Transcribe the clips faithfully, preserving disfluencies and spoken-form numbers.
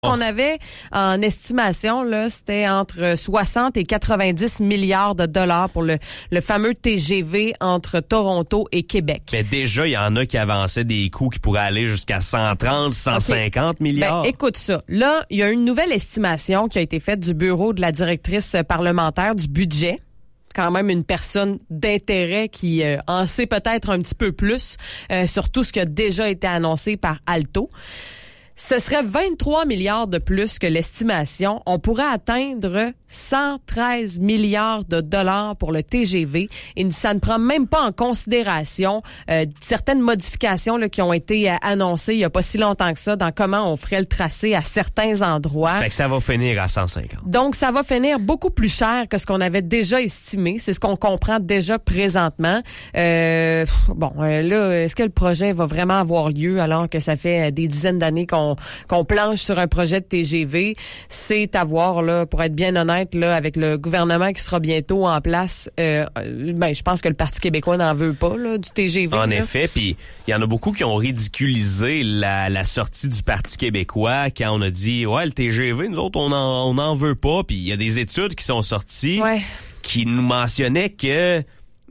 Qu'on avait en estimation, là, c'était entre soixante et quatre-vingt-dix milliards de dollars pour le, le fameux T G V entre Toronto et Québec. Mais déjà, il y en a qui avançaient des coûts qui pourraient aller jusqu'à cent trente, cent cinquante okay. milliards. Ben, écoute ça. Là, il y a une nouvelle estimation qui a été faite du bureau de la directrice parlementaire du budget. Quand même une personne d'intérêt qui euh, en sait peut-être un petit peu plus euh, sur tout ce qui a déjà été annoncé par Alto. Ce serait vingt-trois milliards de plus que l'estimation. On pourrait atteindre cent treize milliards de dollars pour le T G V et ça ne prend même pas en considération euh, certaines modifications là, qui ont été euh, annoncées il n'y a pas si longtemps que ça dans comment on ferait le tracé à certains endroits. Ça fait que ça va finir à cent cinquante. Donc, ça va finir beaucoup plus cher que ce qu'on avait déjà estimé. C'est ce qu'on comprend déjà présentement. Euh, bon, euh, là, est-ce que le projet va vraiment avoir lieu alors que ça fait des dizaines d'années qu'on qu'on planche sur un projet de T G V? C'est à voir, là, pour être bien honnête, là, avec le gouvernement qui sera bientôt en place. Euh, ben, je pense que le Parti québécois n'en veut pas, là, du T G V. En là. effet, puis il y en a beaucoup qui ont ridiculisé la, la sortie du Parti québécois quand on a dit, ouais, le T G V, nous autres, on en, on en veut pas. Puis il y a des études qui sont sorties ouais. qui nous mentionnaient que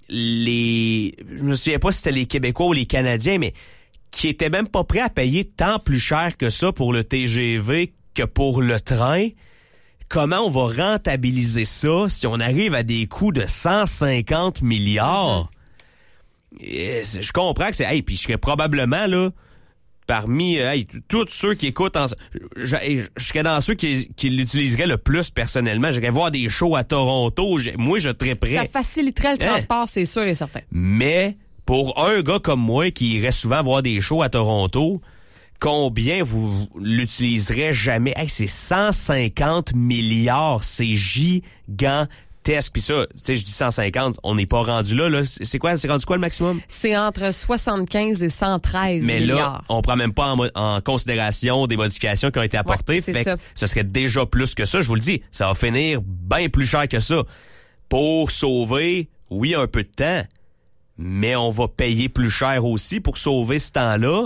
les, je me souviens pas si c'était les Québécois ou les Canadiens, mais qui étaient même pas prêts à payer tant plus cher que ça pour le T G V que pour le train. Comment on va rentabiliser ça si on arrive à des coûts de cent cinquante milliards? Mm-hmm. Je comprends que c'est... Hey, puis je serais probablement, là, parmi hey, tous ceux qui écoutent... En, je, je, je serais dans ceux qui, qui l'utiliseraient le plus personnellement. J'irais voir des shows à Toronto. Je, moi, je serais prêt. Ça faciliterait le hein? transport, c'est sûr et certain. Mais... Pour un gars comme moi qui irait souvent voir des shows à Toronto, combien vous l'utiliserez jamais? Hey, c'est cent cinquante milliards, c'est gigantesque. Puis ça, tu sais, je dis cent cinquante, on n'est pas rendu là, là. C'est quoi, c'est rendu quoi le maximum? C'est entre soixante-quinze et cent treize Mais milliards. Mais là, on prend même pas en, en considération des modifications qui ont été apportées. Ouais, c'est fait ça. Que ce serait déjà plus que ça, je vous le dis. Ça va finir bien plus cher que ça. Pour sauver, oui, un peu de temps, mais on va payer plus cher aussi pour sauver ce temps-là.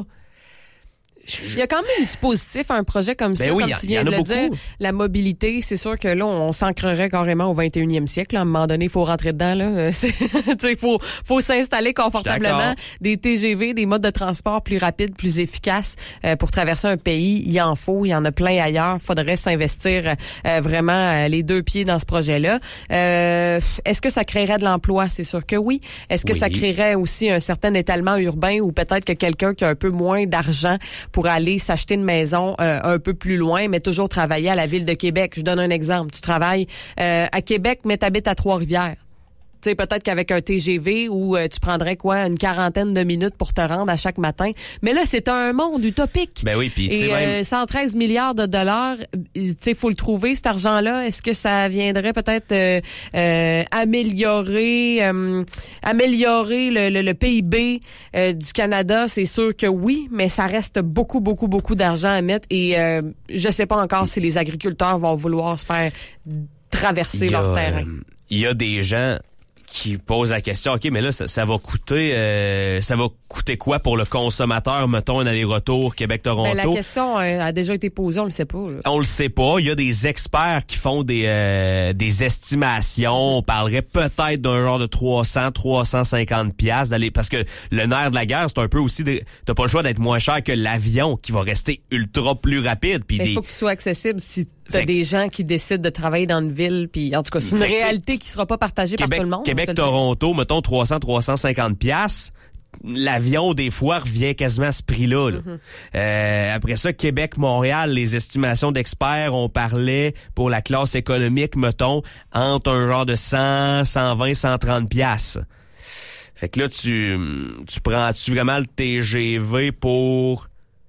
Il y a quand même du positif à un projet comme ben ça, oui, comme y a, tu viens y de en a le beaucoup. dire. La mobilité, c'est sûr que là, on s'ancrerait carrément au vingt et unième siècle. À un moment donné, il faut rentrer dedans. Là. Il faut, faut s'installer confortablement. Des T G V, des modes de transport plus rapides, plus efficaces euh, pour traverser un pays. Il y en faut, il y en a plein ailleurs. Il faudrait s'investir euh, vraiment euh, les deux pieds dans ce projet-là. Euh, est-ce que ça créerait de l'emploi? C'est sûr que oui. Est-ce que oui. ça créerait aussi un certain étalement urbain ou peut-être que quelqu'un qui a un peu moins d'argent pour aller s'acheter une maison euh, un peu plus loin, mais toujours travailler à la ville de Québec. Je donne un exemple. Tu travailles euh, à Québec, mais tu habites à Trois-Rivières. Tu sais, peut-être qu'avec un T G V où euh, tu prendrais quoi, une quarantaine de minutes pour te rendre à chaque matin. Mais là, c'est un monde utopique. Ben oui, puis tu sais Et même... euh, cent treize milliards de dollars, tu sais, faut le trouver cet argent-là. Est-ce que ça viendrait peut-être euh, euh, améliorer, euh, améliorer le, le, le P I B euh, du Canada? C'est sûr que oui, mais ça reste beaucoup, beaucoup, beaucoup d'argent à mettre. Et euh, je sais pas encore si les agriculteurs vont vouloir se faire traverser a, leur terrain. Il y a des gens qui pose la question, OK, mais là, ça, ça va coûter euh, ça va coûter quoi pour le consommateur, mettons, un aller-retour Québec-Toronto? Ben, la question euh, a déjà été posée, on le sait pas. Là. On le sait pas. Il y a des experts qui font des euh, des estimations. On parlerait peut-être d'un genre de trois cents, trois cent cinquante piastres d'aller, parce que le nerf de la guerre, c'est un peu aussi, de, t'as pas le choix d'être moins cher que l'avion qui va rester ultra plus rapide. Puis il des... faut que tu sois accessible si t'as Fait... des gens qui décident de travailler dans une ville. Puis en tout cas, c'est une fait réalité qui sera pas partagée Québec, par tout le monde. Québec-Toronto, mettons trois cents, trois cent cinquante piastres. L'avion, des fois, revient quasiment à ce prix-là. Là. Mm-hmm. Euh, après ça, Québec-Montréal, les estimations d'experts, on parlait pour la classe économique, mettons, entre un genre de cent, cent vingt, cent trente piastres. Fait que là, tu, tu prends-tu vraiment le T G V pour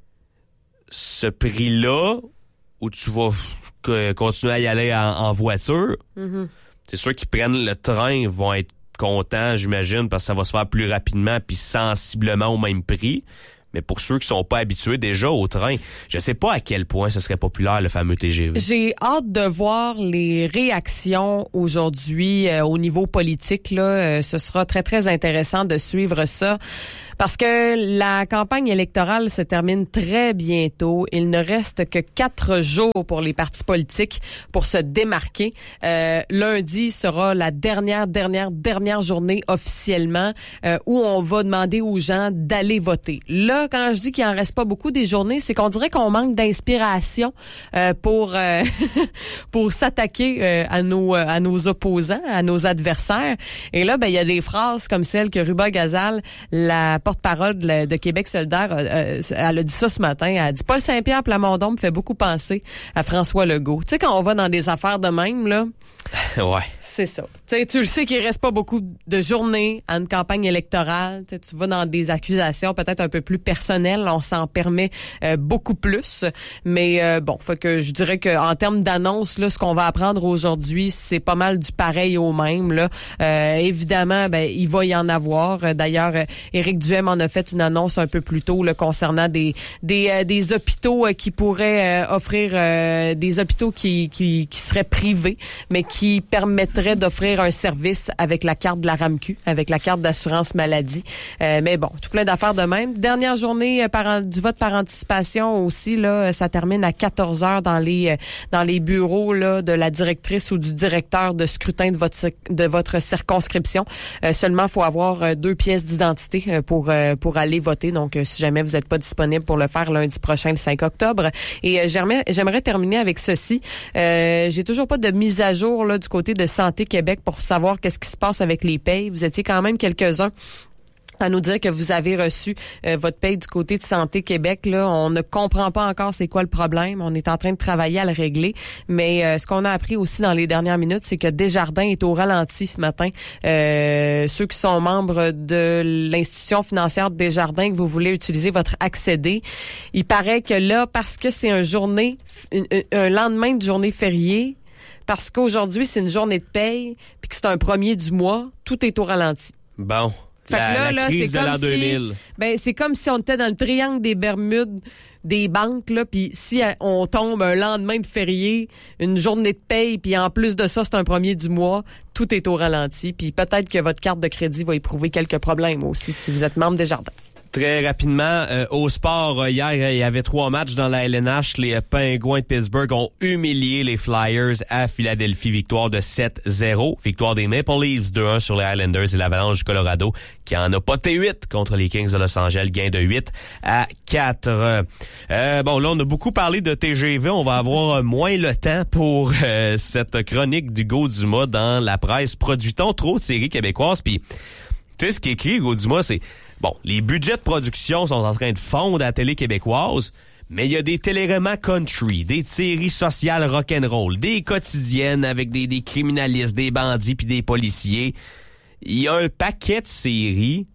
ce prix-là ou tu vas f- continuer à y aller en, en voiture? Mm-hmm. C'est sûr qu'ils prennent le train, vont être contents, j'imagine, parce que ça va se faire plus rapidement puis sensiblement au même prix. Mais pour ceux qui sont pas habitués déjà au train, je sais pas à quel point ce serait populaire, le fameux T G V. J'ai hâte de voir les réactions aujourd'hui euh, au niveau politique. Là, euh, ce sera très, très intéressant de suivre ça. Parce que la campagne électorale se termine très bientôt. Il ne reste que quatre jours pour les partis politiques pour se démarquer. Euh, lundi sera la dernière, dernière, dernière journée officiellement euh, où on va demander aux gens d'aller voter. Là, quand je dis qu'il en reste pas beaucoup des journées, c'est qu'on dirait qu'on manque d'inspiration euh, pour euh, pour s'attaquer euh, à nos à nos opposants, à nos adversaires. Et là, ben il y a des phrases comme celle que Ruba Gazal, la porte-parole de, de Québec solidaire, euh, elle a dit ça ce matin. Elle a dit Paul Saint-Pierre Plamondon me fait beaucoup penser à François Legault. Tu sais, quand on va dans des affaires de même, là, ouais. c'est ça. Tu sais, tu le sais qu'il reste pas beaucoup de journées à une campagne électorale. Tu sais, tu vas dans des accusations peut-être un peu plus personnelles. On s'en permet euh, beaucoup plus. Mais euh, bon, fait que je dirais que en termes d'annonces, là, ce qu'on va apprendre aujourd'hui, c'est pas mal du pareil au même. Là, euh, évidemment, ben il va y en avoir. D'ailleurs, Éric Duhem en a fait une annonce un peu plus tôt là, concernant des des euh, des hôpitaux euh, qui pourraient euh, offrir euh, des hôpitaux qui qui qui seraient privés, mais qui permettraient d'offrir un service avec la carte de la RAMQ, avec la carte d'assurance maladie. Euh, mais bon, tout plein d'affaires de même. Dernière journée euh, par, du vote par anticipation aussi, là, ça termine à quatorze heures dans les euh, dans les bureaux là de la directrice ou du directeur de scrutin de votre de votre circonscription. Euh, seulement, faut avoir euh, deux pièces d'identité euh, pour euh, pour aller voter. Donc, euh, si jamais vous n'êtes pas disponible pour le faire lundi prochain, le cinq octobre. Et euh, j'aimerais j'aimerais terminer avec ceci. Euh, j'ai toujours pas de mise à jour là du côté de Santé Québec pour savoir qu'est-ce qui se passe avec les payes. Vous étiez quand même quelques-uns à nous dire que vous avez reçu euh, votre paye du côté de Santé Québec. Là, on ne comprend pas encore c'est quoi le problème. On est en train de travailler à le régler. Mais euh, ce qu'on a appris aussi dans les dernières minutes, c'est que Desjardins est au ralenti ce matin. Euh, ceux qui sont membres de l'institution financière de Desjardins, que vous voulez utiliser votre accédé, il paraît que là, parce que c'est un journée, un, un lendemain de journée fériée, parce qu'aujourd'hui, c'est une journée de paye, puis que c'est un premier du mois, tout est au ralenti. Bon. Fait la, que là, la là, crise c'est de comme l'an deux mille. Si, ben, c'est comme si on était dans le triangle des Bermudes des banques, là, puis si on tombe un lendemain de férié, une journée de paye, puis en plus de ça, c'est un premier du mois, tout est au ralenti, puis peut-être que votre carte de crédit va éprouver quelques problèmes aussi si vous êtes membre des Jardins. Très rapidement, euh, au sport, euh, hier, il y avait trois matchs dans la L N H. Les euh, Pingouins de Pittsburgh ont humilié les Flyers à Philadelphie. Victoire de sept zéro. Victoire des Maple Leafs deux un sur les Islanders et l'Avalanche du Colorado qui en a poté huit contre les Kings de Los Angeles. Gain de huit à quatre. Euh, bon, là, on a beaucoup parlé de T G V. On va avoir moins le temps pour euh, cette chronique d'Hugo Dumas dans la presse. Produit-on trop de séries québécoises? Puis, tu sais, ce qui est écrit, Hugo Dumas, c'est... Bon, les budgets de production sont en train de fondre à la télé québécoise, mais il y a des téléromans country, des séries sociales rock'n'roll, des quotidiennes avec des, des criminalistes, des bandits puis des policiers. Il y a un paquet de séries,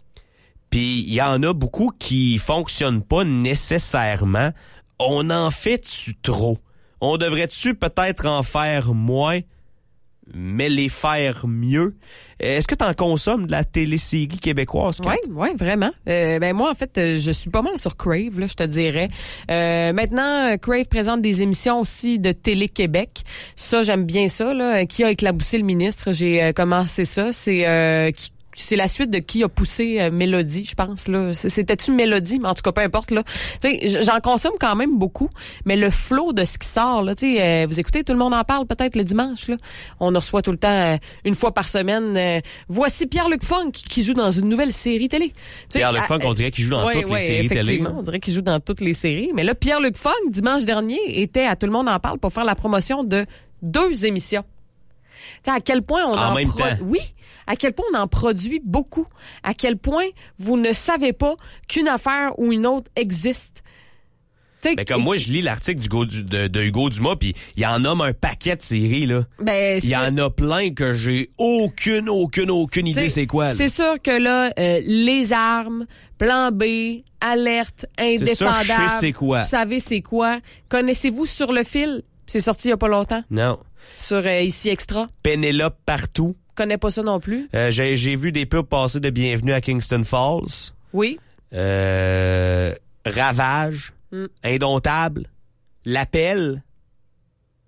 puis il y en a beaucoup qui fonctionnent pas nécessairement. On en fait-tu trop? On devrait-tu peut-être en faire moins? Mais les faire mieux. Est-ce que tu en consommes de la télésérie québécoise? Oui, oui, vraiment. Euh, ben moi, en fait, je suis pas mal sur Crave, là, je te dirais. Euh, maintenant, Crave présente des émissions aussi de Télé-Québec. Ça, j'aime bien ça. Là. Qui a éclaboussé le ministre? J'ai euh, commencé ça. C'est euh, qui c'est la suite de Qui a poussé euh, Mélodie, je pense là. C'était-tu Mélodie, mais en tout cas peu importe là. Tu sais, j'en consomme quand même beaucoup, mais le flow de ce qui sort là, tu sais, euh, vous écoutez, tout le monde en parle peut-être le dimanche là. On reçoit tout le temps euh, une fois par semaine. Euh, voici Pierre-Luc Funk qui joue dans une nouvelle série télé. T'sais, Pierre-Luc Funk, on dirait qu'il joue dans ouais, toutes ouais, les séries télé. On dirait qu'il joue dans toutes les séries. Mais là, Pierre-Luc Funk dimanche dernier était à Tout le monde en parle pour faire la promotion de deux émissions. Tu sais à quel point on en, en même pro... temps. Oui. À quel point on en produit beaucoup. À quel point vous ne savez pas qu'une affaire ou une autre existe. Ben comme moi, je lis l'article du Hugo, de, de Hugo Dumas, puis il y en nomme un paquet de séries, là. Ben, il y en a plein que j'ai aucune, aucune, aucune idée c'est quoi. Là. C'est sûr que là, euh, les armes, plan B, alerte, indéfendable. C'est sûr, je sais c'est quoi. Vous savez c'est quoi. Connaissez-vous Sur le fil? C'est sorti il y a pas longtemps. Non. Sur euh, Ici Extra. Pénélope partout. Connais pas ça non plus. Euh, j'ai, j'ai vu des pubs passer de Bienvenue à Kingston Falls. Oui. Euh, Ravage. Mm. Indomptable. L'appel.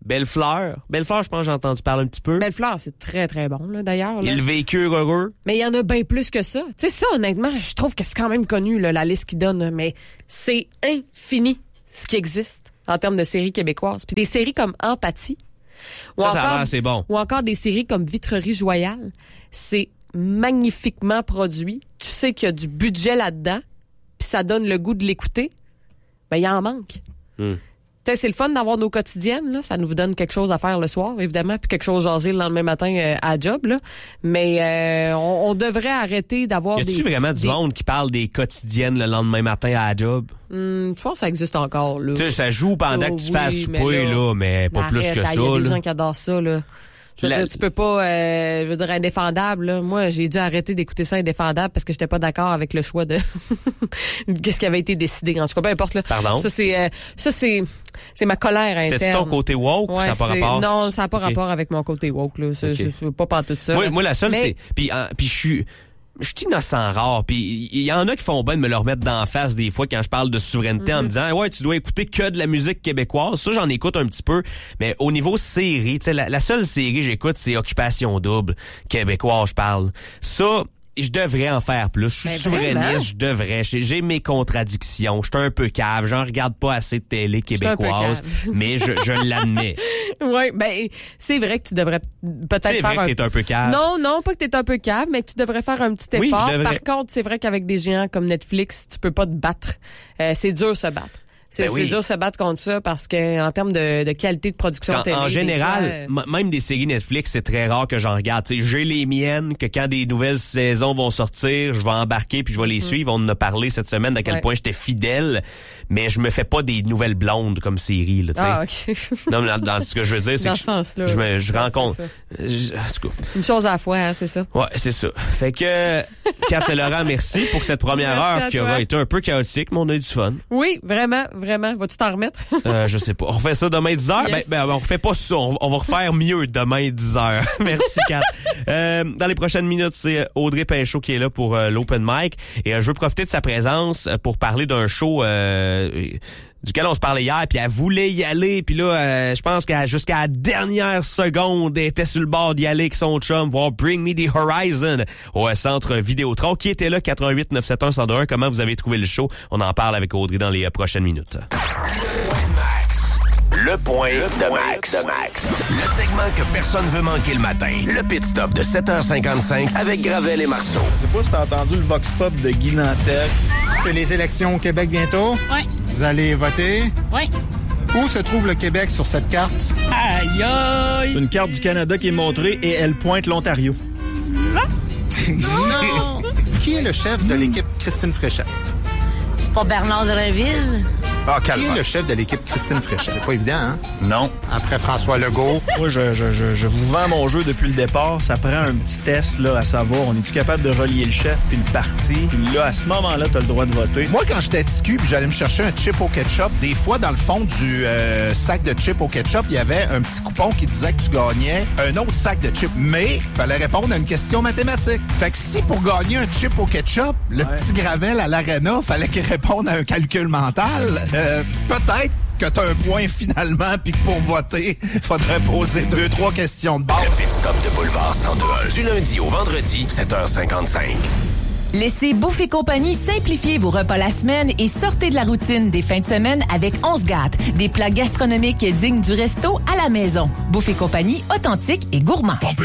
Bellefleur. Bellefleur, je pense que j'ai entendu parler un petit peu. Bellefleur, c'est très, très bon, là, d'ailleurs. Là. Il vécure heureux. Mais il y en a bien plus que ça. Tu sais, ça, honnêtement, je trouve que c'est quand même connu, là, la liste qu'il donne, mais c'est infini ce qui existe en termes de séries québécoises. Puis des séries comme Empathie. Ou ça, encore, ça a l'air, c'est bon. Ou encore des séries comme Vitrerie Royale. C'est magnifiquement produit. Tu sais qu'il y a du budget là-dedans, puis ça donne le goût de l'écouter. Ben, il en manque. Hmm. Tu sais, c'est le fun d'avoir nos quotidiennes, là. Ça nous donne quelque chose à faire le soir, évidemment, puis quelque chose à jaser le lendemain matin euh, à la job, là. Mais euh, on, on devrait arrêter d'avoir y des... Y a-tu vraiment du des... monde qui parle des quotidiennes le lendemain matin à la job? Hum, je pense que ça existe encore, là. Tu sais, ça joue pendant oh, que tu oui, fasses souper, là, là, mais pas mais plus arrête, que là, ça. Il y a des là. gens qui adorent ça, là. Je veux La... dire, tu peux pas, euh, je veux dire, Indéfendable, là. Moi, j'ai dû arrêter d'écouter ça, Indéfendable, parce que j'étais pas d'accord avec le choix de qu'est-ce qui avait été décidé. En tout cas, peu importe, là. Pardon? Ça, c'est, euh, ça, c'est, c'est ma colère interne. C'était ton côté woke ou ouais, ça n'a pas rapport? Non, ça n'a pas okay. rapport avec mon côté woke, là. C'est, okay. c'est pas partout de ça. Moi, moi, la seule, mais... c'est, puis, euh, puis je suis, je suis innocent rare, puis il y en a qui font bien de me le remettre d'en face des fois quand je parle de souveraineté mm-hmm. en me disant ouais, tu dois écouter que de la musique québécoise. Ça, j'en écoute un petit peu, mais au niveau série, tu sais, la, la seule série que j'écoute, c'est Occupation Double québécoise, je parle. Ça, je devrais en faire plus. Je suis ben souverainiste, vraiment? je devrais. J'ai, j'ai mes contradictions. Je suis un peu cave. J'en regarde pas assez de télé québécoise, mais je, je l'admets. Oui, ben c'est vrai que tu devrais peut-être c'est faire vrai que t'es un peu cave. Non, non, pas que t'es un peu cave, mais que tu devrais faire un petit oui, effort. je devrais... Par contre, c'est vrai qu'avec des géants comme Netflix, tu peux pas te battre. Euh, c'est dur se battre. C'est, ben oui. c'est dur de se battre contre ça parce que en termes de, de qualité de production Quand, télé, en général, fois, euh... m- même des séries Netflix, c'est très rare que j'en regarde. T'sais, j'ai les miennes, que quand des nouvelles saisons vont sortir, je vais embarquer puis je vais les mm-hmm. suivre. On en a parlé cette semaine d'à quel ouais. point j'étais fidèle, mais je me fais pas des nouvelles blondes comme série. Là, ah, ok. Non, mais dans, dans ce que je veux dire, c'est dans que ce sens-là, je, je, me, je ouais, rencontre... Je, en tout cas. Une chose à la fois, hein, c'est ça. Ouais, c'est ça. Fait que, Kat et Laurent, merci pour cette première merci heure qui aura été un peu chaotique, mais on a eu du fun. Oui, vraiment, vraiment. Vas-tu t'en remettre? euh, je sais pas. On refait ça demain dix heures? Yes. Ben, ben, on refait pas ça. On, on va refaire mieux demain dix heures. Merci, Kat. euh, dans les prochaines minutes, c'est Audrey Pinchot qui est là pour euh, l'open mic. Et euh, je veux profiter de sa présence pour parler d'un show... Euh, duquel on se parlait hier, puis elle voulait y aller, puis là, euh, je pense qu'à jusqu'à la dernière seconde, elle était sur le bord d'y aller avec son chum, voir Bring Me the Horizon au euh, centre Vidéotron, qui était là, quatre un huit neuf sept un un zéro deux un. Comment vous avez trouvé le show? On en parle avec Audrey dans les euh, prochaines minutes. Le point de Max. de Max. Le segment que personne veut manquer le matin. Le pit stop de sept heures cinquante-cinq avec Gravel et Marceau. Je sais pas si t'as entendu le vox pop de Guy Nantel. C'est les élections au Québec bientôt? Oui. Vous allez voter? Oui. Où se trouve le Québec sur cette carte? Aïe aïe! C'est une carte du Canada qui est montrée et elle pointe l'Ontario. Ah? Non! Qui est le chef de l'équipe Christine Fréchette? C'est pas Bernard Drinville? Ah, qui est le chef de l'équipe Christine Fréchette? C'est pas évident, hein? Non. Après François Legault. Moi, je, je, je, je vous vends mon jeu depuis le départ. Ça prend un petit test là, à savoir, on est-tu capable de relier le chef puis le parti? Puis là, à ce moment-là, t'as le droit de voter. Moi, quand j'étais petit cul puis j'allais me chercher un chip au ketchup, des fois, dans le fond du euh, sac de chip au ketchup, il y avait un petit coupon qui disait que tu gagnais un autre sac de chip. Mais il fallait répondre à une question mathématique. Fait que si pour gagner un chip au ketchup, le ouais. petit Gravel à l'Arena, fallait qu'il réponde à un calcul mental, euh, peut-être que t'as un point finalement, puis que pour voter, faudrait poser deux, trois questions de base. Le pit stop de Boulevard cent deux un, du lundi au vendredi, sept heures cinquante-cinq. Laissez Bouffe et Compagnie simplifier vos repas la semaine et sortez de la routine des fins de semaine avec On se gâte. Des plats gastronomiques dignes du resto à la maison. Bouffe et Compagnie, authentique et gourmand. On peut